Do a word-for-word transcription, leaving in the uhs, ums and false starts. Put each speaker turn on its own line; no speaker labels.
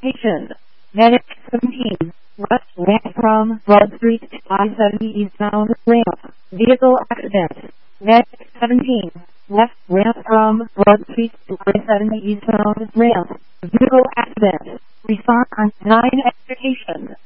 Patient. Medic seventeen. West ramp from Broad Street to I seventy eastbound ramp. Vehicle accident. Medic seventeen. Left ramp from Broad Street to I seventy eastbound ramp. Vehicle accident. Response on nine education.